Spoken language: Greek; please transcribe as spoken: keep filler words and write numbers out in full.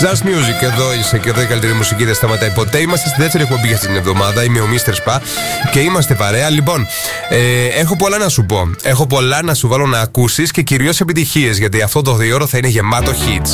Just Music, εδώ είσαι και εδώ η καλύτερη μουσική δεν σταματάει ποτέ. Είμαστε στη δεύτερη εκπομπή για την εβδομάδα. Είμαι ο μίστερ Spa και είμαστε παρέα. Λοιπόν, ε, έχω πολλά να σου πω. Έχω πολλά να σου βάλω να ακούσεις και κυρίως επιτυχίες, γιατί αυτό το δύο ώρο θα είναι γεμάτο hits.